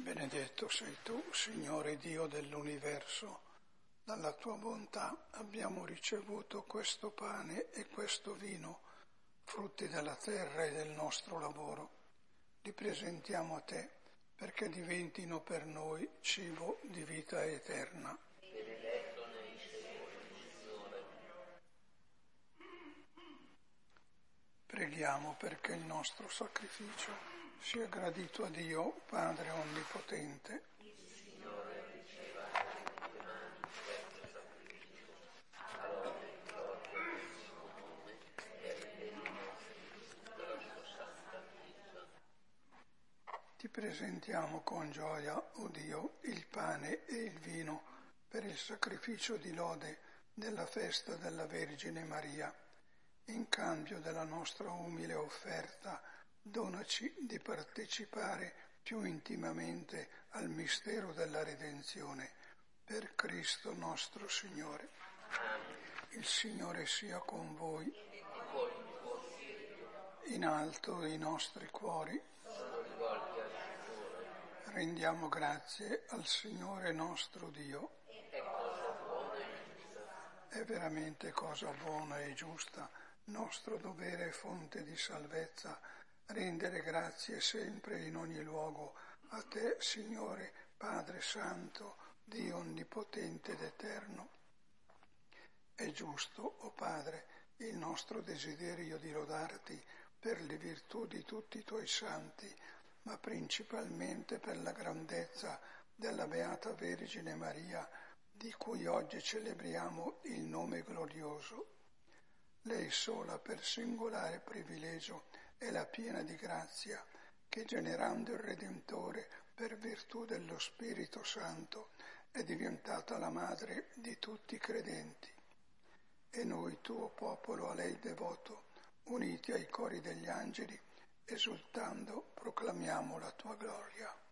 Benedetto sei tu, Signore Dio dell'universo. Dalla tua bontà abbiamo ricevuto questo pane e questo vino, frutti della terra e del nostro lavoro. Li presentiamo a te perché diventino per noi cibo di vita eterna. Benedetto nei secoli, Signore. Preghiamo perché il nostro sacrificio sia gradito a Dio, Padre Onnipotente. Il Signore riceva dalle tue mani questo sacrificio, a lode e gloria del suo nome, per il nostro e della sua santa Chiesa. Ti presentiamo con gioia, o Dio, il pane e il vino per il sacrificio di lode della festa della Vergine Maria. In cambio della nostra umile offerta, donaci di partecipare più intimamente al mistero della redenzione, per Cristo nostro Signore. Amen. Il Signore sia con voi. E con il tuo spirito In alto i nostri cuori. sono rivolti al Signore. Rendiamo grazie al Signore nostro Dio. È cosa buona e giusta. È veramente cosa buona e giusta, nostro dovere e fonte di salvezza, rendere grazie sempre in ogni luogo a te, Signore, Padre Santo, Dio Onnipotente ed Eterno. È giusto, o Padre, il nostro desiderio di lodarti per le virtù di tutti i tuoi santi, ma principalmente per la grandezza della Beata Vergine Maria, di cui oggi celebriamo il nome glorioso. Lei sola, per singolare privilegio, è la piena di grazia, che generando il Redentore per virtù dello Spirito Santo è diventata la madre di tutti i credenti. E noi, tuo popolo, a lei devoto, uniti ai cori degli angeli, esultando, proclamiamo la tua gloria.